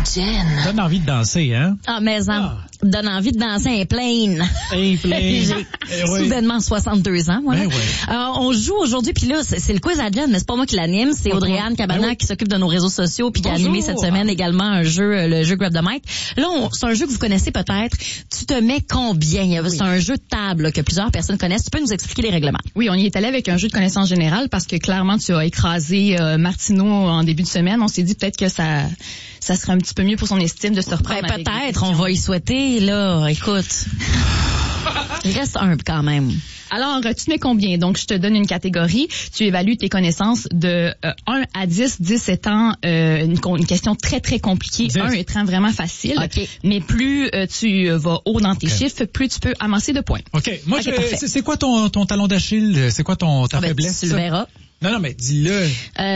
Jen. Donne envie de danser, hein? Ah, mais donne envie de danser un plane. Hey, plein. J'ai soudainement 62 ans, moi. Ben ouais. On joue aujourd'hui, puis là, c'est le quiz à Jen, mais c'est pas moi qui l'anime, c'est Audrey-Anne Cabana qui s'occupe de nos réseaux sociaux, puis qui a animé cette semaine également un jeu, le jeu Grab the Mic. Là, c'est un jeu que vous connaissez peut-être. Tu te mets combien? C'est un jeu de table là, que plusieurs personnes connaissent. Tu peux nous expliquer les règlements? Oui, on y est allé avec un jeu de connaissance générale parce que clairement, tu as écrasé Martineau en début de semaine. On s'est dit peut-être que ça serait un petit peu mieux pour son estime de se reprendre. Ben, peut-être, on va y souhaiter, là. Écoute, il reste un quand même. Alors, tu te mets combien? Donc, je te donne une catégorie. Tu évalues tes connaissances de 1 à 10. 10 étant une question très, très compliquée. 10. 1 étant vraiment facile. Okay. Mais plus tu vas haut dans tes chiffres, plus tu peux amasser de points. OK. Moi, parfait. c'est quoi ton talon d'Achille? C'est quoi ta faiblesse? Tu le verras. Non, mais dis-le.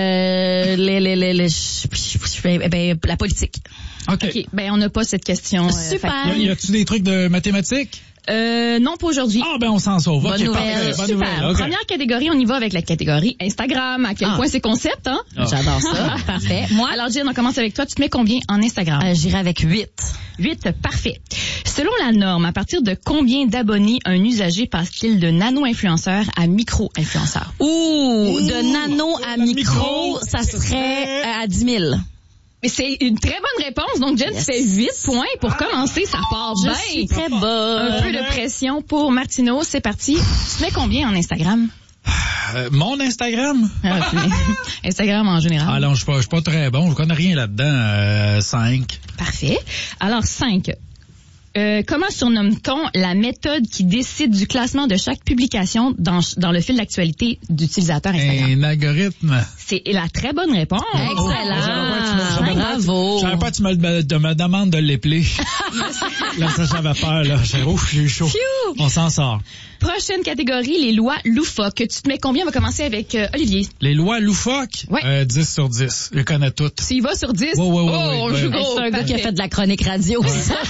La politique. OK. Ben, on n'a pas cette question. Super. Y a-tu des trucs de mathématiques? Non, pas aujourd'hui. Ah, ben, on s'en sauve. Bonne OK, nouvelle. parfait. Bonne Super. nouvelle. OK. Première catégorie, on y va avec la catégorie Instagram. À quel point c'est concept, hein? J'adore ça. Parfait. Moi, Alors, Jen, on commence avec toi. Tu te mets combien en Instagram? j'irai avec 8. 8, parfait. Selon la norme, à partir de combien d'abonnés un usager passe-t-il de nano-influenceur à micro-influenceur? De nano à micro, ça serait à 10 000. Mais c'est une très bonne réponse. Donc, Jen, tu fais 8 points. Pour commencer, ça part bien. Je suis très bonne. Un peu de pression pour Martineau. C'est parti. Tu te mets combien en Instagram? Mon Instagram? Instagram en général. Ah non, je suis pas très bon. Je connais rien là-dedans. 5. Parfait. Alors, 5. Comment surnomme-t-on la méthode qui décide du classement de chaque publication dans le fil d'actualité d'utilisateur Instagram? Un algorithme. C'est la très bonne réponse. Excellent. Bravo. Je savais pas que tu me demandes de l'épeler. Là, ça, j'avais peur, là. J'ai eu chaud. Phew. On s'en sort. Prochaine catégorie, les lois loufoques. Tu te mets combien? On va commencer avec Olivier. Les lois loufoques? Ouais. 10 sur 10. Je les connais toutes. Tu y vas sur 10? Ouais, on joue ouais. gros. C'est un gars qui a fait de la chronique radio.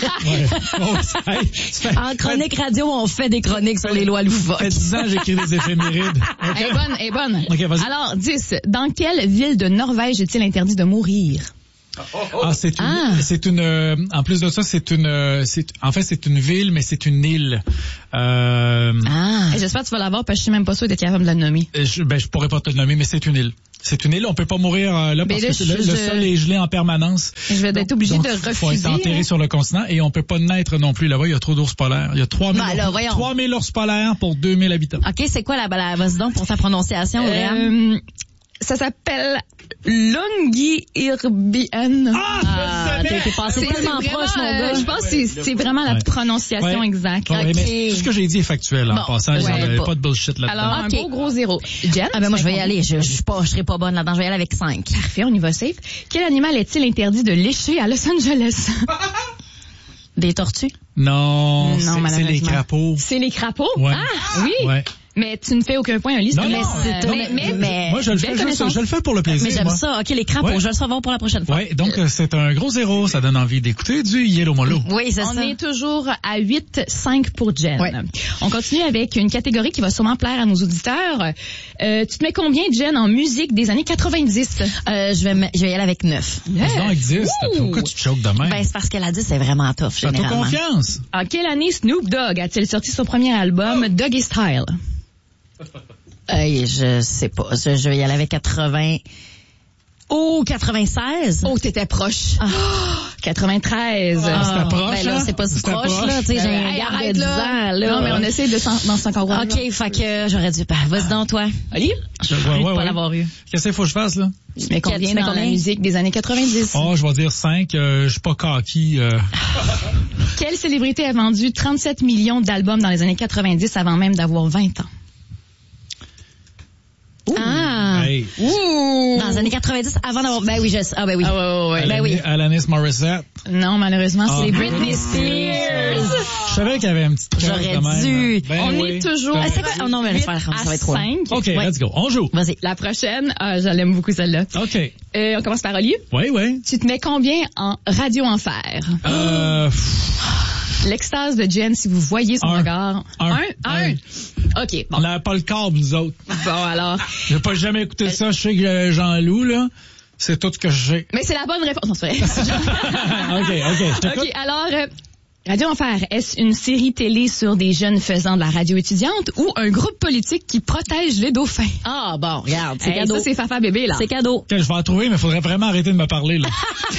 En chronique radio, on fait des chroniques sur les lois loufoques. Ça fait 10 ans que j'écris des éphémérides. Okay. Elle est bonne. OK, vas-y. Alors, 10. Dans quelle ville de Norvège est-il interdit de mourir? C'est une en plus de ça, c'est une ville, mais c'est une île. J'espère que tu vas l'avoir parce que je suis même pas sûre d'être capable de la nommer. Je pourrais pas te le nommer, mais c'est une île. C'est une île, on peut pas mourir là parce que le sol est gelé en permanence. Je vais être obligé de refuser. Faut être enterré sur le continent et on peut pas naître non plus là-bas, il y a trop d'ours polaires. Il y a 3000 ours polaires pour 2000 habitants. OK, c'est quoi la vas-y donc pour ta prononciation, Réam? Ça s'appelle Longyearbyen. T'es passé tellement proche, mon gars. Je pense que c'est vraiment la prononciation exacte. Ouais, mais tout ce que j'ai dit est factuel en passant. Pas de bullshit là-dedans. Alors, un gros 0. Jen? Moi, je vais y aller. Je serai pas bonne là-dedans. Je vais y aller avec 5. Parfait, on y va safe. Quel animal est-il interdit de lécher à Los Angeles? Des tortues? Non, c'est les crapauds. C'est les crapauds? Ouais. Ah, oui? Ouais. Mais tu ne fais aucun point, Ulysse. Non, mais moi, je le fais pour le plaisir. Mais j'aime ça. OK, les crapauds, je vais le savoir pour la prochaine fois. Ouais, donc c'est un gros 0. Ça donne envie d'écouter du Yellow Molo. Oui, c'est ça. On est toujours à 8-5 pour Jen. Ouais. On continue avec une catégorie qui va sûrement plaire à nos auditeurs. Tu te mets combien, Jen, en musique des années 90? Je vais y aller avec 9. Ça existe. Pourquoi tu te choques de même? Ben, c'est parce qu'elle a dit c'est vraiment tough, généralement. T'as confiance. En quelle année Snoop Dogg a-t-il sorti son premier album, Doggy Style? Je sais pas. Je vais y aller avec 80. 96. T'étais proche. 93. C'était proche, ben là, c'est pas si proche, là. Tu sais, j'ai un garde de 10 ans, là. Non, mais on essaie de s'en encore. OK, fait que j'aurais dû. Vas-y donc, toi. Olivier? Je veux pas l'avoir eu. Qu'est-ce qu'il faut que je fasse, là? Mais combien dans la musique des années 90? Je vais dire 5. Je suis pas cocky. Quelle célébrité a vendu 37 millions d'albums dans les années 90 avant même d'avoir 20 ans? Hey. Ouh. Dans les années 90, avant d'avoir... Ben oui, je sais. Ben oui. Ben oui. Alanis Morissette. Non, malheureusement, c'est Britney Spears. Je savais qu'il y avait un petit truc. J'aurais dû. On est toujours c'est quoi? Non, mais ça va être trop. 5. OK, let's go. On joue. Vas-y. La prochaine, je l'aime beaucoup celle-là. OK. On commence par Olivier. Oui. Tu te mets combien en Radio Enfer? L'extase de Jen, si vous voyez son regard. Un. OK, bon. On n'avait pas le câble, nous autres. Bon, alors. J'ai pas jamais écouté ça. Je sais que Jean-Loup, là, C'est tout ce que j'ai. Mais c'est la bonne réponse. Non, c'est vrai. OK. OK, alors, Radio Enfer, est-ce une série télé sur des jeunes faisant de la radio étudiante ou un groupe politique qui protège les dauphins? Ah, bon, regarde, c'est cadeau. Ça, c'est Fafa Bébé, là. C'est cadeau. Okay, je vais en trouver, mais il faudrait vraiment arrêter de me parler, là.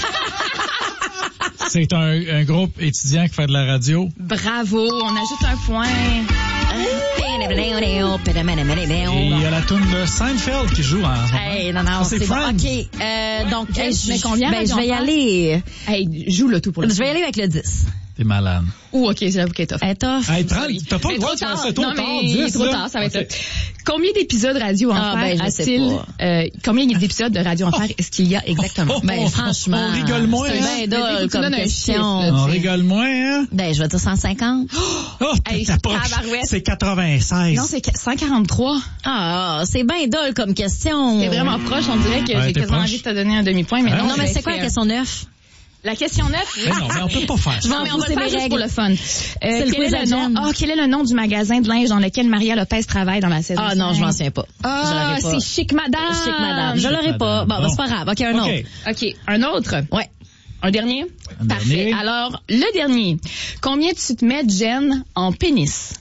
C'est un groupe étudiant qui fait de la radio. Bravo, on ajoute un point. Et il y a la toune de Seinfeld qui joue en ce moment. Hey, non, c'est bon. OK. Donc, mais combien? Je vais y aller. Hey, joue le tout pour le Je vais y aller avec le 10. T'es malade. OK, j'avoue qu'elle est tough. Elle est tough. Hey, t'as pas le droit de faire ça trop tard. Trop tard, ça va être... Combien d'épisodes Radio Enfer a-t-il? Combien d'épisodes de Radio Enfer est-ce qu'il y a exactement? Franchement. On rigole moins, hein? C'est bien drôle comme question. On rigole moins, hein? Je vais dire 150. C'est 96. Non, c'est 143. Ah, c'est bien drôle comme question. C'est vraiment proche. On dirait que j'ai quasiment envie de te donner un demi-point. Mais non, mais c'est quoi la question 9? La question 9? Non, mais on peut pas faire ça. Non, mais on va le faire juste pour le fun. Quel est le nom du magasin de linge dans lequel Maria Lopez travaille dans la saison? Ah non, je m'en souviens pas. Ah, c'est Chic Madame. Chic Madame. Je l'aurais pas. Bon, c'est pas grave. OK, un autre. OK, un autre? Ouais. Un dernier? Parfait. Alors, le dernier. Combien tu te mets, Jen, en pénis?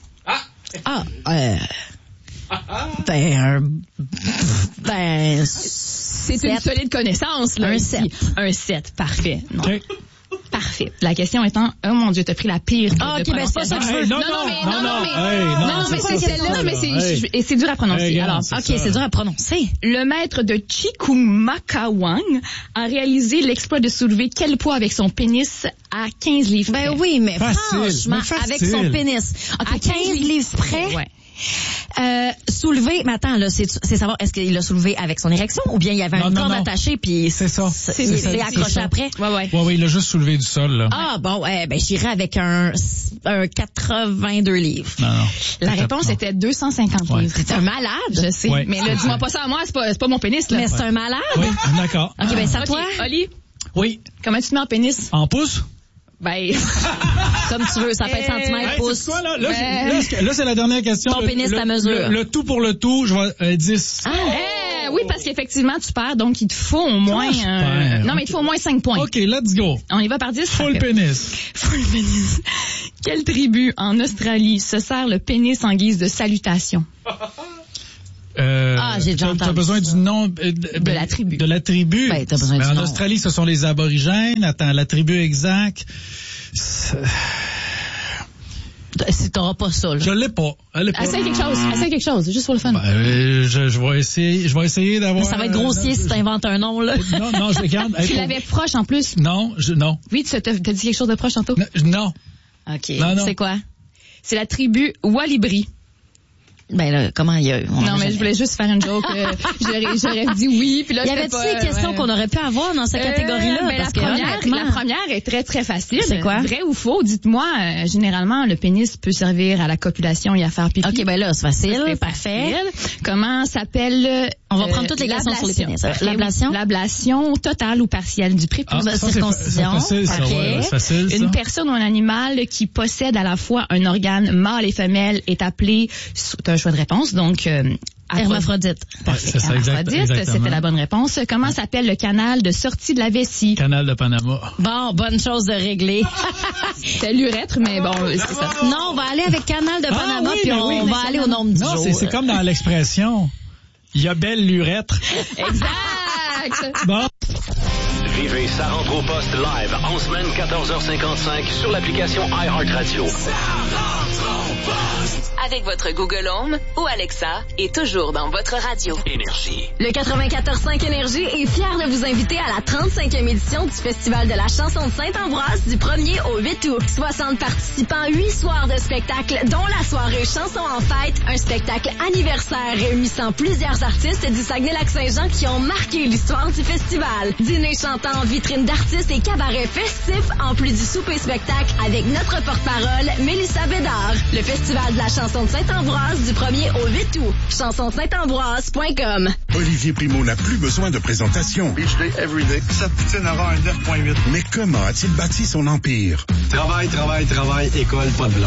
C'est une solide connaissance, là. Un 7. Un 7, parfait. Non. Okay. Parfait. La question étant, oh mon Dieu, t'as pris la pire. OK, ben c'est pas ça que je veux. Non, mais c'est celle-là, mais c'est dur à prononcer. Alors, OK, c'est dur à prononcer. Le maître de Chikumakawang a réalisé l'exploit de soulever quel poids avec son pénis à 15 livres près? Ben oui, mais franchement, avec son pénis. OK, 15 livres près? Ouais. Soulever, mais attends, là, c'est savoir, est-ce qu'il l'a soulevé avec son érection ou bien il y avait un corde attaché puis c'est ça. C'est accroché après? Ouais, il l'a juste soulevé du sol, là. Ah, bon, j'irais avec un 82 livres. Non. La réponse était 250 livres. C'est un malade. Je sais. Ouais. Mais là, dis-moi pas ça à moi, c'est pas mon pénis, là. Mais c'est un malade. Oui, d'accord. OK, ben, c'est à toi. Oli? Oui. Comment tu te mets en pénis? En pouces? Ben, comme tu veux, ça fait centimètres, pouces. C'est quoi, là? Là, c'est la dernière question. Ton pénis, ta mesure. Le tout pour le tout, je vais 10. Oui, parce qu'effectivement, tu perds, donc il te faut au moins... Non, mais il te faut au moins 5 points. OK, let's go. On y va par 10? Full pénis. Full pénis. Quelle tribu en Australie se sert le pénis en guise de salutation? J'ai déjà entendu. T'as besoin du nom de la tribu. De la tribu. Ben, t'as besoin du nom. En Australie, ce sont les aborigènes. Attends, la tribu exacte. Si t'auras pas ça, là. Je l'ai pas. Essaye quelque chose, juste pour le fun. Je vais essayer d'avoir. Mais ça va être grossier si t'inventes un nom, là. Non, je regarde. Tu l'avais proche en plus? Non. Oui, t'as dit quelque chose de proche tantôt? Non. OK. Non. C'est quoi? C'est la tribu Walibri. Ben là, comment il y a eu? Non, mais je voulais juste faire une joke. J'aurais dit oui, puis là, il y avait-tu des questions qu'on aurait pu avoir dans cette catégorie-là? Parce la première est très, très facile. C'est quoi? Vrai ou faux? Dites-moi, généralement, le pénis peut servir à la copulation et à faire pipi. OK, ben là, c'est facile. Parfait. Comment s'appelle... On va prendre toutes les questions sur le pénis. L'ablation? L'ablation totale ou partielle du prépuce. La circoncision. C'est facile, ça. Une personne ou un animal qui possède à la fois un organe mâle et femelle est appelé... T'as un choix de réponse, donc... hermaphrodite. C'est ça, exactement. C'était la bonne réponse. Comment s'appelle le canal de sortie de la vessie? Canal de Panama. Bon, bonne chose de régler. C'est l'urètre, mais bon, c'est ça. Non, on va aller avec canal de Panama, puis on va aller au nombre du jour. Non, c'est comme dans l'expression. Il y a belle l'urètre. Exact. Bon. Vivez Ça rentre au poste live en semaine 14h55 sur l'application iHeartRadio. Ça rentre au poste. Avec votre Google Home ou Alexa et toujours dans votre radio. Énergie. Le 94.5 Énergie est fier de vous inviter à la 35e édition du Festival de la chanson de Saint-Ambroise du 1er au 8 août. 60 participants, 8 soirs de spectacle, dont la soirée Chanson en fête, un spectacle anniversaire réunissant plusieurs artistes du Saguenay-Lac-Saint-Jean qui ont marqué l'histoire du festival. Dîner chantant, vitrine d'artistes et cabaret festif, en plus du souper-spectacle avec notre porte-parole, Mélissa Bédard. Le Festival de la chanson de Saint-Ambroise du 1er au 8 août. chansonsaintamboise.com. Olivier Primo n'a plus besoin de présentation. Beach day, everyday. Cette poutine aura un 9.8. Mais comment a-t-il bâti son empire? Travail, école, pas de blanc.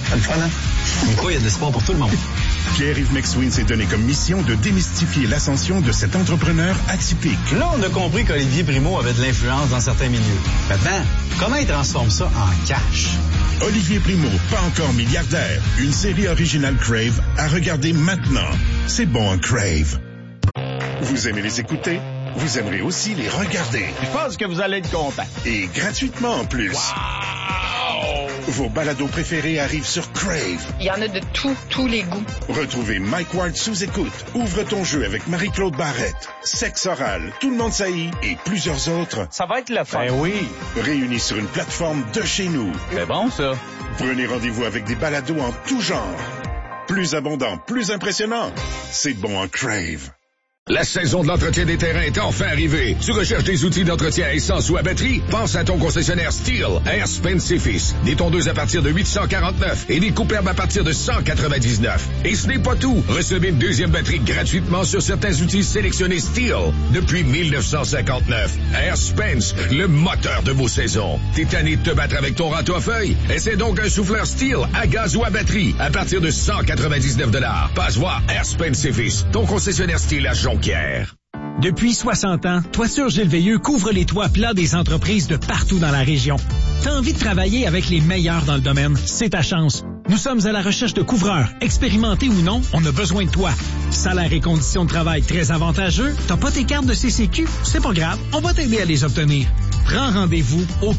C'est le fun, hein? Donc, quoi, il y a de l'espoir pour tout le monde. Pierre-Yves McSween s'est donné comme mission de démystifier l'ascension de cet entrepreneur atypique. Là, on a compris qu'Olivier Primo avait de l'influence dans certains milieux. Maintenant, comment il transforme ça en cash? Olivier Primo, pas encore milliardaire. Une série originale Crave à regarder maintenant. C'est bon, un Crave. Vous aimez les écouter? Vous aimerez aussi les regarder. Je pense que vous allez être content. Et gratuitement en plus. Wow! Vos balados préférés arrivent sur Crave. Il y en a de tous les goûts. Retrouvez Mike Ward sous écoute. Ouvre ton jeu avec Marie-Claude Barrette. Sexe oral, Tout le monde saillit et plusieurs autres. Ça va être le fun. Ben oui. Réunis sur une plateforme de chez nous. C'est bon, ça. Prenez rendez-vous avec des balados en tout genre. Plus abondant, plus impressionnant. C'est bon en Crave. La saison de l'entretien des terrains est enfin arrivée. Tu recherches des outils d'entretien à essence ou à batterie? Pense à ton concessionnaire Steel, Airspin Cephis. Des tondeuses à partir de 849 et des couperbes à partir de 199. Et ce n'est pas tout. Recevez une deuxième batterie gratuitement sur certains outils sélectionnés Steel depuis 1959. Airspence, le moteur de vos saisons. T'es tanné de te battre avec ton râteau à feuilles? Essaie donc un souffleur Steel à gaz ou à batterie à partir de 199 $. Passe voir Airspin Cephis, ton concessionnaire Steel à Jonquière. Depuis 60 ans, Toiture Gilles Veilleux couvre les toits plats des entreprises de partout dans la région. T'as envie de travailler avec les meilleurs dans le domaine? C'est ta chance. Nous sommes à la recherche de couvreurs. Expérimentés ou non, on a besoin de toi. Salaire et conditions de travail très avantageux. T'as pas tes cartes de CCQ? C'est pas grave, on va t'aider à les obtenir. Prends rendez-vous au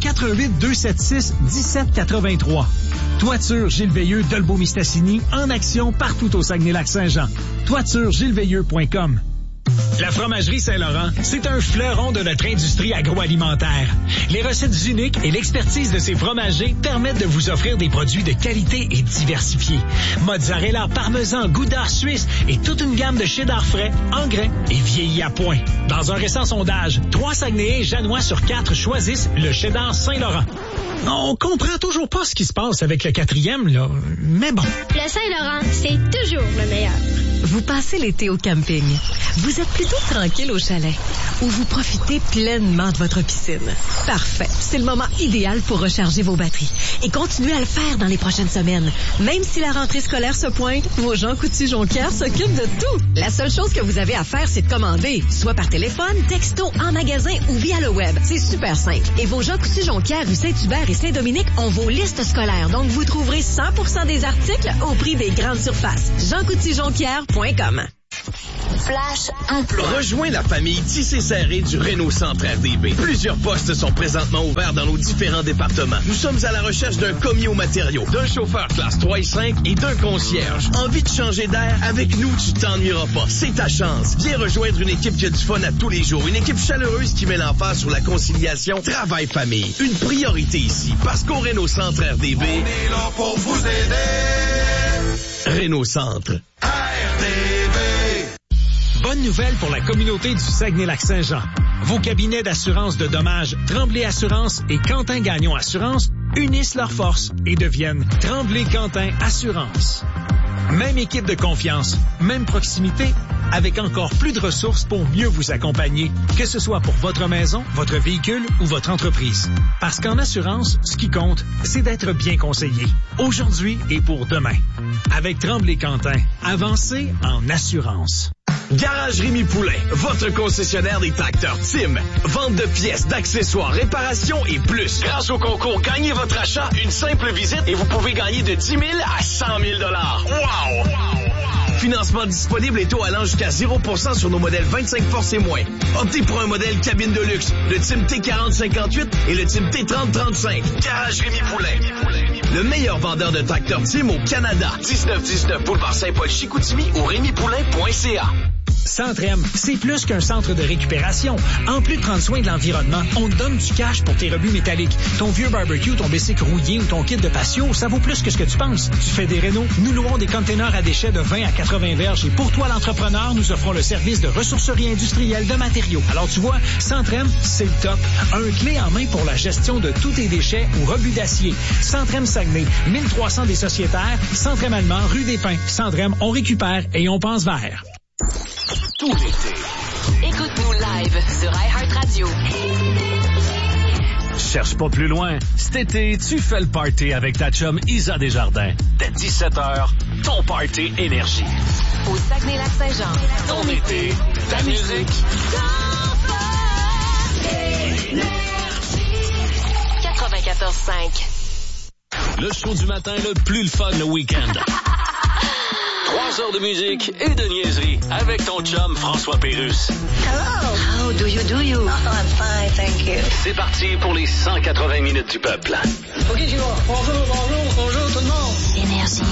418-276-1783. Toiture Gilles Veilleux d'Olbeau-Mistassini en action partout au Saguenay-Lac-Saint-Jean. toituregilesveilleux.com. La Fromagerie Saint-Laurent, c'est un fleuron de notre industrie agroalimentaire. Les recettes uniques et l'expertise de ses fromagers permettent de vous offrir des produits de qualité et diversifiés. Mozzarella, parmesan, gouda suisse et toute une gamme de cheddar frais, en grains et vieillis à point. Dans un récent sondage, 3 Saguenayens janois sur 4 choisissent le cheddar Saint-Laurent. On comprend toujours pas ce qui se passe avec le 4e, là, mais bon. Le Saint-Laurent, c'est toujours le meilleur. Vous passez l'été au camping. Vous êtes plutôt tranquille au chalet ou vous profitez pleinement de votre piscine. Parfait. C'est le moment idéal pour recharger vos batteries et continuer à le faire dans les prochaines semaines. Même si la rentrée scolaire se pointe, vos Jean Coutu Jonquière s'occupent de tout. La seule chose que vous avez à faire, c'est de commander, soit par téléphone, texto, en magasin ou via le web. C'est super simple. Et vos Jean Coutu Jonquière, rue Saint-Hubert et Saint-Dominique ont vos listes scolaires. Donc, vous trouverez 100% des articles au prix des grandes surfaces. JeanCoutuJonquière.com. Flash emploi. Rejoins la famille Tissé Serré du Renault Centre RDB. Plusieurs postes sont présentement ouverts dans nos différents départements. Nous sommes à la recherche d'un commis aux matériaux, d'un chauffeur classe 3 et 5 et d'un concierge. Envie de changer d'air? Avec nous, tu t'ennuieras pas. C'est ta chance. Viens rejoindre une équipe qui a du fun à tous les jours. Une équipe chaleureuse qui met l'emphase sur la conciliation travail-famille. Une priorité ici, parce qu'au Renault Centre RDB, on est là pour vous aider. Renault Centre RDB. Bonne nouvelle pour la communauté du Saguenay-Lac-Saint-Jean. Vos cabinets d'assurance de dommages Tremblay Assurance et Quentin Gagnon Assurance unissent leurs forces et deviennent Tremblay Quentin Assurance. Même équipe de confiance, même proximité, avec encore plus de ressources pour mieux vous accompagner, que ce soit pour votre maison, votre véhicule ou votre entreprise. Parce qu'en assurance, ce qui compte, c'est d'être bien conseillé, aujourd'hui et pour demain. Avec Tremblay Quentin, avancez en assurance. Garage Rémi Poulain, votre concessionnaire des tracteurs Tim. Vente de pièces, d'accessoires, réparations et plus. Grâce au concours, gagnez votre achat, une simple visite et vous pouvez gagner de 10 000 à 100 000 $. Wow! Financement disponible et taux allant jusqu'à 0% sur nos modèles 25 forces et moins. Optez pour un modèle cabine de luxe, le Tim T4058 et le Tim T3035. Garage Rémi Poulain. Le meilleur vendeur de tracteurs Tim au Canada. 1919 Boulevard Saint-Paul-Chicoutimi ou rémipoulain.ca. Centre M, c'est plus qu'un centre de récupération. En plus de prendre soin de l'environnement, on te donne du cash pour tes rebuts métalliques. Ton vieux barbecue, ton bicycle rouillé ou ton kit de patio, ça vaut plus que ce que tu penses. Tu fais des rénaux, nous louons des containers à déchets de 20 à 80 verges et pour toi, l'entrepreneur, nous offrons le service de ressourcerie industrielle de matériaux. Alors tu vois, Centre M, c'est le top. Un clé en main pour la gestion de tous tes déchets ou rebuts d'acier. Centre M Saguenay, 1300 des Sociétaires, Centre M Allemand, rue des Pins. Centre M, on récupère et on pense vert. Tout l'été. Écoute-nous live sur iHeartRadio. Cherche pas plus loin. Cet été, tu fais le party avec ta chum Isa Desjardins. Dès 17h, ton party énergie. Au Saguenay-Lac-Saint-Jean. Ton été, ta musique. 94.5. Le show du matin le plus le fun le week-end. 3 heures de musique et de niaiserie avec ton chum François Pérusse. Hello. How do you do you? Oh, I'm fine, thank you. C'est parti pour les 180 minutes du peuple. OK, tu vois. Bonjour tout le monde. Énergie.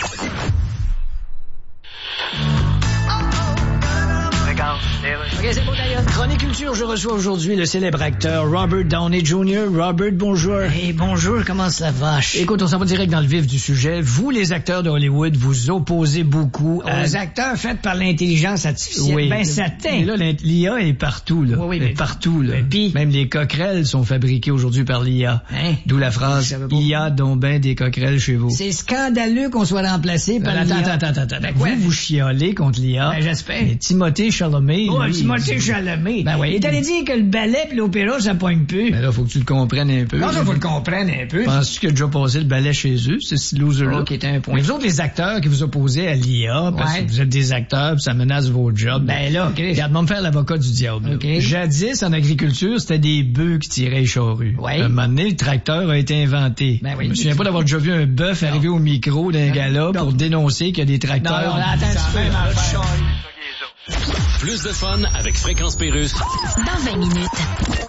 OK, c'est bon d'ailleurs. Chronique Culture, je reçois aujourd'hui le célèbre acteur Robert Downey Jr. Robert, bonjour. Hey, bonjour, comment ça va? Écoute, on s'en va direct dans le vif du sujet. Vous, les acteurs de Hollywood, vous opposez beaucoup aux acteurs faits par l'intelligence artificielle. Oui. Ben, certain. Mais là, l'IA est partout, là. Oui, mais partout, là. Puis, même les coquerelles sont fabriquées aujourd'hui par l'IA. Hein? D'où la phrase, IA dont ben des coquerelles chez vous. C'est scandaleux qu'on soit remplacé par l'IA. Attends. Ben, vous chiolez contre l'IA. Ben, j'espère. Mais Timothée Chalamet, oh, Timothée Chalamet. Ben oui. Il est allé dire que le ballet pis l'opéra, ça pogne plus. Ben là, faut que tu le comprennes un peu. Non, ça, faut le comprendre un peu. Penses-tu qu'il a déjà passé le ballet chez eux, ce loser-là? OK, t'as un point. Mais vous autres, les acteurs qui vous opposez à l'IA, parce que vous êtes des acteurs pis ça menace vos jobs. Ben là, OK. Regarde-moi me faire l'avocat du diable. OK. Jadis, en agriculture, c'était des bœufs qui tiraient les charrues. Ouais. Un moment donné, le tracteur a été inventé. Ben oui. Je me souviens pas d'avoir déjà vu un bœuf arriver au micro d'un gala pour dénoncer qu'il y a des tracteurs. Non, attends un petit peu. Plus de fun avec Fréquence Pérusse. Dans 20 minutes.